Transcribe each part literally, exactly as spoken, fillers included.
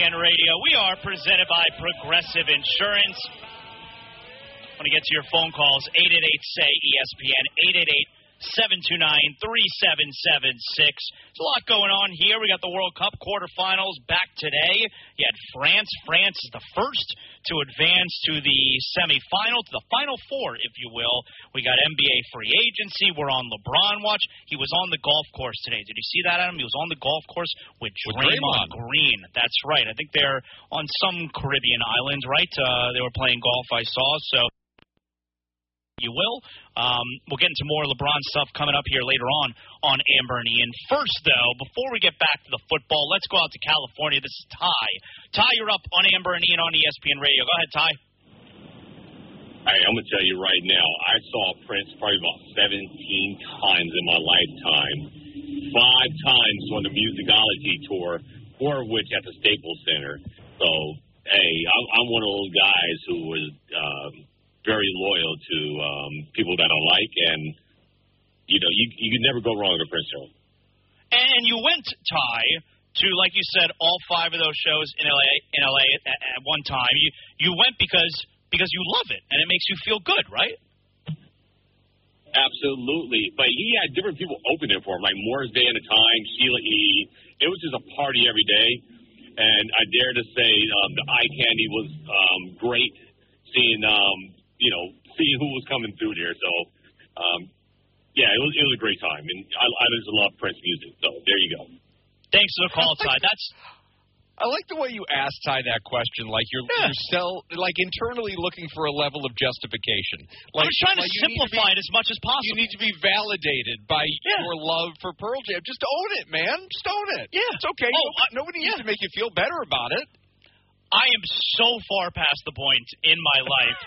N Radio. We are presented by Progressive Insurance. I want to get to your phone calls, eight eight eight, S A Y, E S P N, eight eight eight, seven two nine, three seven seven six. There's a lot going on here. We got the World Cup quarterfinals back today. You had France. France is the first to advance to the semifinal, to the Final Four, if you will. We got N B A free agency. We're on LeBron watch. He was on the golf course today. Did you see that, Adam? He was on the golf course with Draymond Green. That's right. I think they're on some Caribbean island, right? Uh, they were playing golf, I saw, so you will. Um, we'll get into more LeBron stuff coming up here later on on Amber and Ian. First, though, before we get back to the football, let's go out to California. This is Ty. Ty, you're up on Amber and Ian on E S P N Radio. Go ahead, Ty. Hey, I'm going to tell you right now, I saw Prince probably about seventeen times in my lifetime. Five times on the Musicology tour, four of which at the Staples Center. So, hey, I'm, I'm one of those guys who was um, – very loyal to um, people that I like, and, you know, you you can never go wrong with Prince Charles. And you went, Ty, to, like you said, all five of those shows in L A in L A at, at one time. You you went because because you love it, and it makes you feel good, right? Absolutely. But he had different people opening for him, like Morris Day at a time, Sheila E. It was just a party every day, and I dare to say um, the eye candy was um, great, seeing um, – you know, seeing who was coming through there. So, um, yeah, it was it was a great time. And I, I just love Prince music. So, there you go. Thanks for the call, Ty. That's I like the way you asked Ty that question, like you're, yeah. you're sell, like internally looking for a level of justification. Like, I'm trying to like simplify to be, it as much as possible. You need to be validated by yeah. your love for Pearl Jam. Just own it, man. Just own it. Yeah. It's okay. Oh, nobody, I, nobody yeah. needs to make you feel better about it. I am so far past the point in my life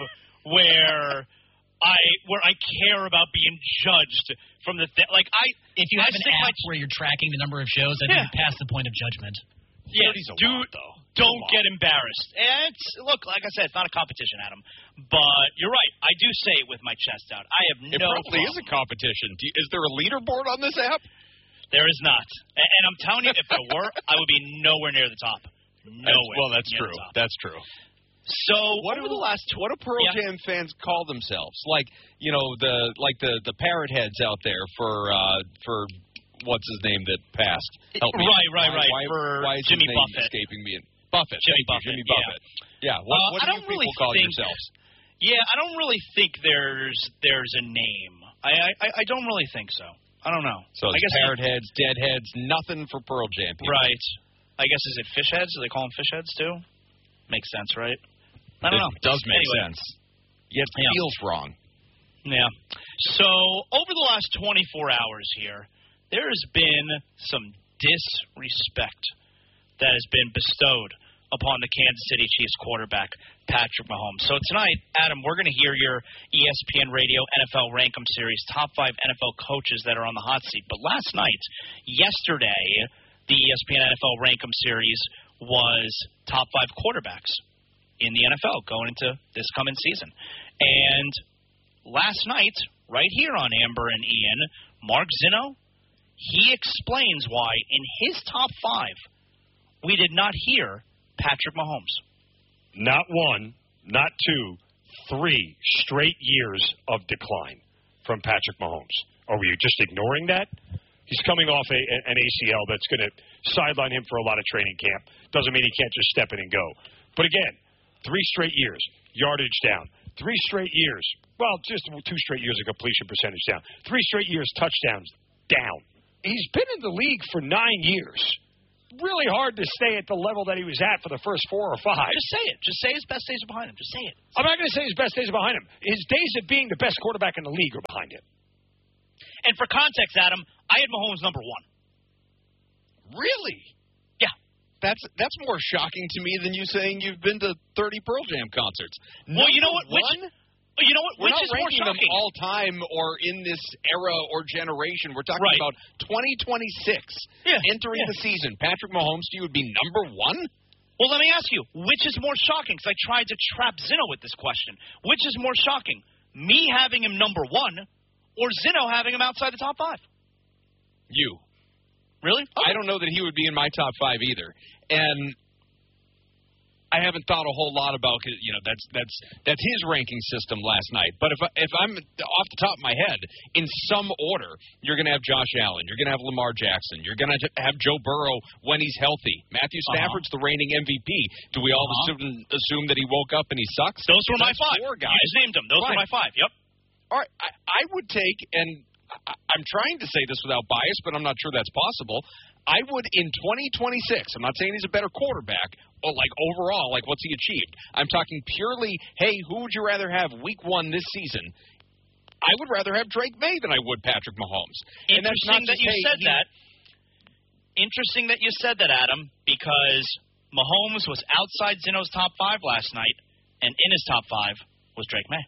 where I where I care about being judged from the th- like I if you I have an app my, where you're tracking the number of shows, I yeah. think you're past the point of judgment. Yeah, dude, lot, though. don't get embarrassed. And it's look, like I said, it's not a competition, Adam. But you're right. I do say it with my chest out. I have it no. It probably problem. is a competition. Do you, is there a leaderboard on this app? There is not. And, and I'm telling you, if there were, I would be nowhere near the top. Nowhere. That's, well, that's near true. The top. That's true. So what over do the last tw- what do Pearl yeah. Jam fans call themselves? Like you know the like the, the parrot heads out there for uh, for what's his name that passed? Help me. Right, right, right. Why, for why is Jimmy his name Buffett escaping me? Buffett. Jimmy Thank Buffett. You, Jimmy Buffett. Yeah. yeah. What, uh, what do I don't you people really call think, yourselves? Yeah, I don't really think there's there's a name. I I, I don't really think so. I don't know. So I guess parrot heads, dead heads, nothing for Pearl Jam people. Right. I guess is it fish heads? Do they call them fish heads too? Makes sense, right? I don't it know. It does make anyway. sense. Yet it yeah. feels wrong. Yeah. So over the last twenty-four hours here, there has been some disrespect that has been bestowed upon the Kansas City Chiefs quarterback, Patrick Mahomes. So tonight, Adam, we're going to hear your E S P N Radio N F L Rankem Series, top five N F L coaches that are on the hot seat. But last night, yesterday, the E S P N N F L Rankem Series was top five quarterbacks in the N F L going into this coming season. And last night, right here on Amber and Ian, Mark Zinno, he explains why in his top five, we did not hear Patrick Mahomes. Not one, not two, three straight years of decline from Patrick Mahomes. Are we just ignoring that? He's coming off a, an A C L that's going to sideline him for a lot of training camp. Doesn't mean he can't just step in and go. But again, three straight years, yardage down. Three straight years, well, just two straight years of completion percentage down. Three straight years, touchdowns down. He's been in the league for nine years. Really hard to stay at the level that he was at for the first four or five. Just say it. Just say his best days are behind him. Just say it. I'm not going to say his best days are behind him. His days of being the best quarterback in the league are behind him. And for context, Adam, I had Mahomes number one. Really? Yeah. That's that's more shocking to me than you saying you've been to thirty Pearl Jam concerts. Well, number you know what? Which, one? you know what? We're Which not is more ranking them shocking? all time or in this era or generation. We're talking right. about twenty twenty-six. Yeah. Entering yeah. the season. Patrick Mahomes, you would be number one? Well, let me ask you, which is more shocking? Because I tried to trap Zinno with this question. Which is more shocking? Me having him number one or Zinno having him outside the top five? You. Really? Okay. I don't know that he would be in my top five either. And I haven't thought a whole lot about, you know, that's that's that's his ranking system last night. But if I, if I'm off the top of my head, in some order, you're going to have Josh Allen, you're going to have Lamar Jackson, you're going to have Joe Burrow when he's healthy. Matthew Stafford's uh-huh. the reigning M V P. Do we all uh-huh. assume, assume that he woke up and he sucks? Those were my five. Four guys. You just named them. Those right. were my five. Yep. All right. I, I would take, and I, I'm trying to say this without bias, but I'm not sure that's possible. I would, in twenty twenty-six, I'm not saying he's a better quarterback, or like overall, like what's he achieved. I'm talking purely, hey, who would you rather have week one this season? I would rather have Drake May than I would Patrick Mahomes. Interesting and that's not that you said he, that. Interesting that you said that, Adam, because Mahomes was outside Zeno's top five last night, and in his top five was Drake May.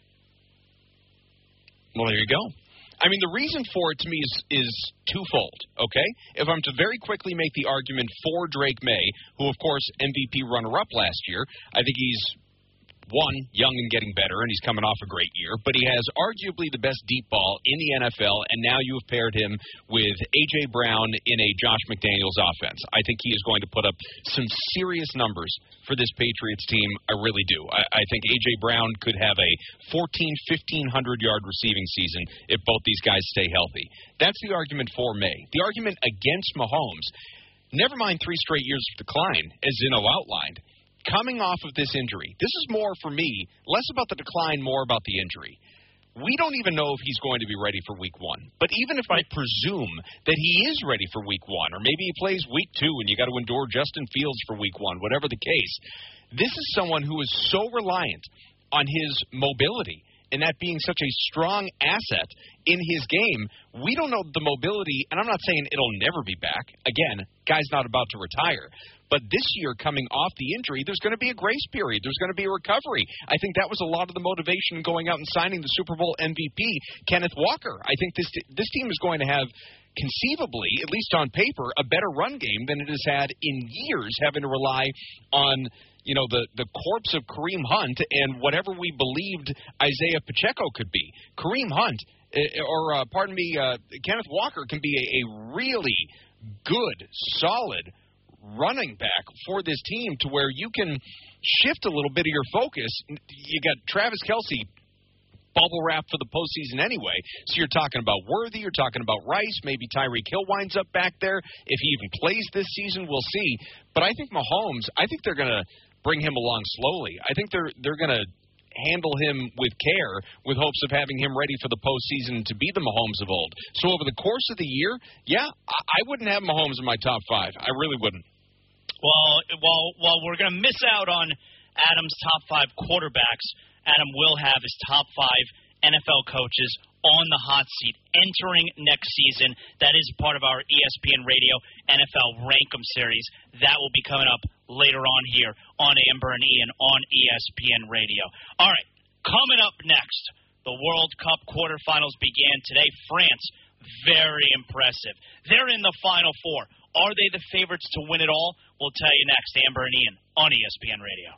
Well, there you go. I mean, the reason for it to me is, is twofold, okay? If I'm to very quickly make the argument for Drake May, who, of course, M V P runner-up last year, I think he's, one, young and getting better, and he's coming off a great year, but he has arguably the best deep ball in the N F L, and now you have paired him with A J. Brown in a Josh McDaniels offense. I think he is going to put up some serious numbers for this Patriots team. I really do. I, I think A J. Brown could have a fourteen, fifteen hundred-yard receiving season if both these guys stay healthy. That's the argument for May. The argument against Mahomes, never mind three straight years of decline, as Zeno outlined. Coming off of this injury, this is more, for me, less about the decline, more about the injury. We don't even know if he's going to be ready for week one. But even if I presume that he is ready for week one, or maybe he plays week two and you got to endure Justin Fields for week one, whatever the case, this is someone who is so reliant on his mobility and that being such a strong asset in his game. We don't know the mobility, and I'm not saying it'll never be back. Again, guy's not about to retire. But this year, coming off the injury, there's going to be a grace period. There's going to be a recovery. I think that was a lot of the motivation in going out and signing the Super Bowl M V P, Kenneth Walker. I think this this team is going to have, conceivably, at least on paper, a better run game than it has had in years, having to rely on, you know, the, the corpse of Kareem Hunt and whatever we believed Isaiah Pacheco could be. Kareem Hunt, or uh, pardon me, uh, Kenneth Walker can be a, a really good, solid running back for this team to where you can shift a little bit of your focus. You got Travis Kelce bubble wrap for the postseason anyway, so you're talking about Worthy, you're talking about Rice, maybe Tyreek Hill winds up back there. If he even plays this season, we'll see. But I think Mahomes, I think they're going to bring him along slowly. I think they're they're going to handle him with care with hopes of having him ready for the postseason to be the Mahomes of old. So over the course of the year, yeah, I wouldn't have Mahomes in my top five. I really wouldn't. Well, while, while we're going to miss out on Adam's top five quarterbacks, Adam will have his top five N F L coaches on the hot seat entering next season. That is part of our E S P N Radio N F L Rankum series. That will be coming up later on here on Amber and Ian on E S P N Radio. All right, coming up next, the World Cup quarterfinals began today. France, very impressive. They're in the Final Four. Are they the favorites to win it all? We'll tell you next, Amber and Ian on E S P N Radio.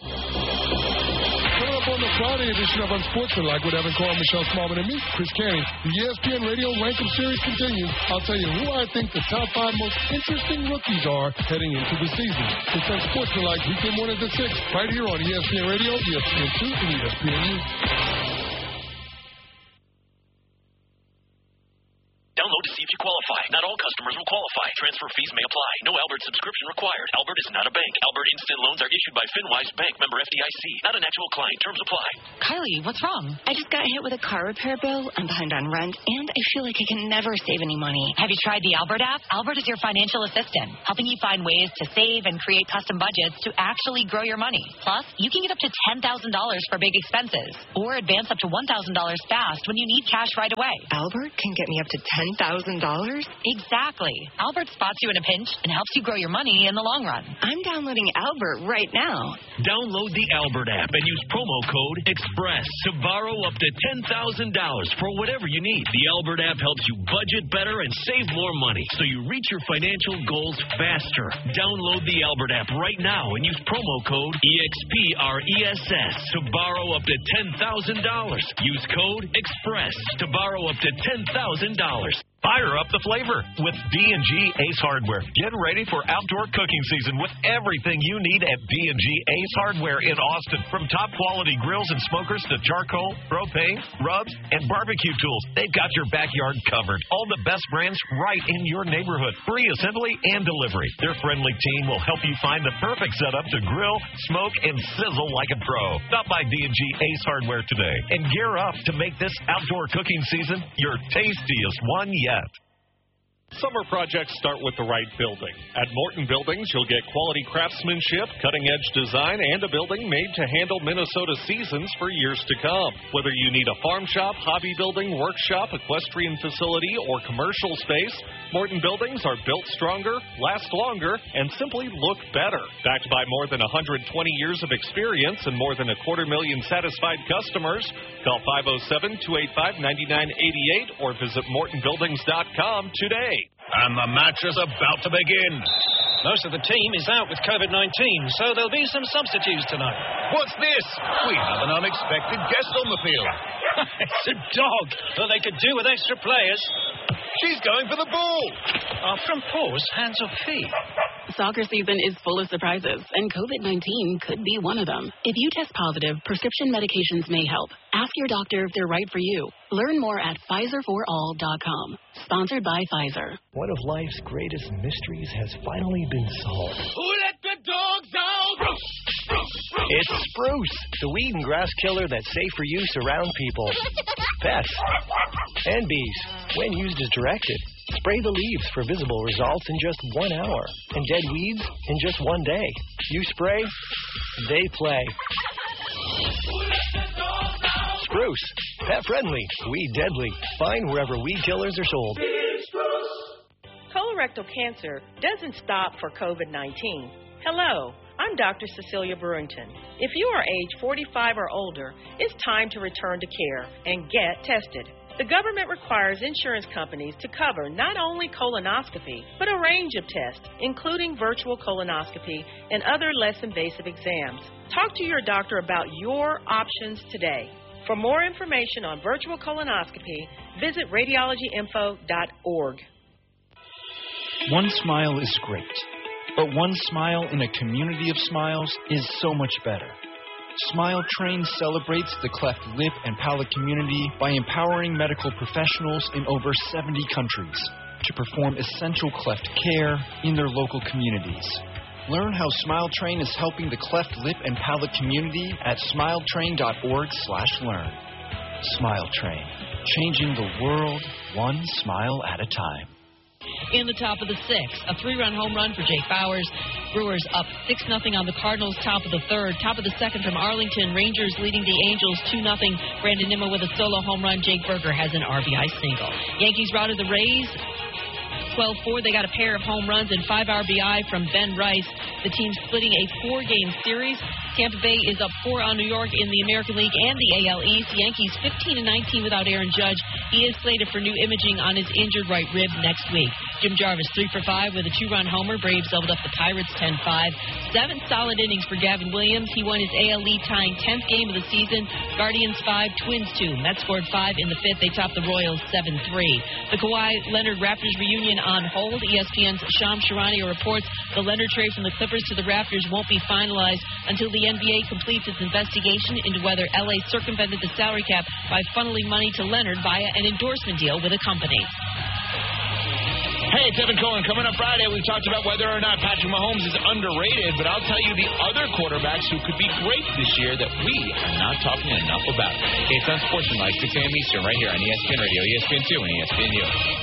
Coming up on the Friday edition of Unsportsmanlike with Evan Carl, Michelle Smallman, and me, Chris Canny. The E S P N Radio Rankum Series continues. I'll tell you who I think the top five most interesting rookies are heading into the season. It's Unsportsmanlike weekend one at the six, right here on E S P N Radio, E S P N two, and E S P N U. Download to see if you qualify. Not all customers will qualify. Transfer fees may apply. No Albert subscription required. Albert is not a bank. Albert Instant Loans are issued by FinWise Bank, member F D I C. Not an actual client. Terms apply. Kylie, what's wrong? I just got hit with a car repair bill. I'm behind on rent, and I feel like I can never save any money. Have you tried the Albert app? Albert is your financial assistant, helping you find ways to save and create custom budgets to actually grow your money. Plus, you can get up to ten thousand dollars for big expenses, or advance up to one thousand dollars fast when you need cash right away. Albert can get me up to ten thousand dollars? Exactly. Albert spots you in a pinch and helps you grow your money in the long run. I'm downloading Albert right now. Download the Albert app and use promo code EXPRESS to borrow up to ten thousand dollars for whatever you need. The Albert app helps you budget better and save more money so you reach your financial goals faster. Download the Albert app right now and use promo code EXPRESS to borrow up to ten thousand dollars. Use code EXPRESS to borrow up to ten thousand dollars. Fire up the flavor with D and G Ace Hardware. Get ready for outdoor cooking season with everything you need at D and G Ace Hardware in Austin. From top quality grills and smokers to charcoal, propane, rubs, and barbecue tools, they've got your backyard covered. All the best brands right in your neighborhood. Free assembly and delivery. Their friendly team will help you find the perfect setup to grill, smoke, and sizzle like a pro. Stop by D and G Ace Hardware today and gear up to make this outdoor cooking season your tastiest one yet. Summer projects start with the right building. At Morton Buildings, you'll get quality craftsmanship, cutting-edge design, and a building made to handle Minnesota seasons for years to come. Whether you need a farm shop, hobby building, workshop, equestrian facility, or commercial space, Morton Buildings are built stronger, last longer, and simply look better. Backed by more than one hundred twenty years of experience and more than a quarter million satisfied customers, call five oh seven, two eight five, nine nine eight eight or visit morton buildings dot com today. And the match is about to begin. Most of the team is out with COVID nineteen, so there'll be some substitutes tonight. What's this? We have an unexpected guest on the field. It's a dog. Well, they could do with extra players. She's going for the ball. Are from paws, hands, or feet? Soccer season is full of surprises, and COVID nineteen could be one of them. If you test positive, prescription medications may help. Ask your doctor if they're right for you. Learn more at Pfizer for all dot com. Sponsored by Pfizer. One of life's greatest mysteries has finally been solved. Who let the dogs out? It's Spruce, the weed and grass killer that's safe for use around people, pets, and bees when used as directed. Spray the leaves for visible results in just one hour, and dead weeds in just one day. You spray, they play. Spruce, pet friendly, weed deadly. Find wherever weed killers are sold. Colorectal cancer doesn't stop for COVID nineteen. Hello, I'm Doctor Cecilia Brewington. If you are age forty-five or older, it's time to return to care and get tested. The government requires insurance companies to cover not only colonoscopy, but a range of tests, including virtual colonoscopy and other less invasive exams. Talk to your doctor about your options today. For more information on virtual colonoscopy, visit radiology info dot org. One smile is great, but one smile in a community of smiles is so much better. Smile Train celebrates the cleft lip and palate community by empowering medical professionals in over seventy countries to perform essential cleft care in their local communities. Learn how Smile Train is helping the cleft lip and palate community at smile train dot org slash learn. Smile Train, changing the world one smile at a time. In the top of the sixth, a three-run home run for Jake Bowers. Brewers up six nothing on the Cardinals, top of the third. Top of the second from Arlington. Rangers leading the Angels two nothing. Brandon Nimmo with a solo home run. Jake Berger has an R B I single. Yankees routed the Rays twelve four. They got a pair of home runs and five R B I from Ben Rice. The team splitting a four-game series. Tampa Bay is up four on New York in the American League and the A L East. Yankees fifteen and nineteen without Aaron Judge. He is slated for new imaging on his injured right rib next week. Jim Jarvis three for five with a two-run homer. Braves doubled up the Pirates ten five. Seven solid innings for Gavin Williams. He won his A L East tying tenth game of the season. Guardians five, Twins two. Mets scored five in the fifth. They topped the Royals seven three. The Kawhi Leonard Raptors reunion on hold. E S P N's Shams Charania reports the Leonard trade from the Clippers to the Raptors won't be finalized until the N B A completes its investigation into whether L A circumvented the salary cap by funneling money to Leonard via an endorsement deal with a company. Hey, it's Evan Cohen. Coming up Friday, we talked about whether or not Patrick Mahomes is underrated, but I'll tell you the other quarterbacks who could be great this year that we are not talking enough about. Okay, it's on Sportsmanlike, six a.m. Eastern, right here on E S P N Radio, E S P N two, and E S P N U.